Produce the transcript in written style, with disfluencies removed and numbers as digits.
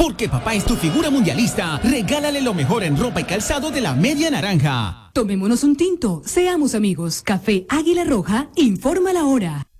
Porque papá es tu figura mundialista, regálale lo mejor en ropa y calzado de la Media Naranja. Tomémonos un tinto, seamos amigos. Café Águila Roja, informa la hora.